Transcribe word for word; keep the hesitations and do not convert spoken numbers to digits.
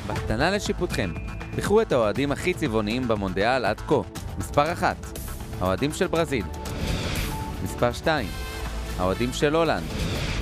בהקטנה לשיפוטכם, בחרו את האוהדים הכי צבעוניים במונדיאל עד כה. מספר אחת, האוהדים של ברזיל. מספר שתיים, האוהדים של הולנד.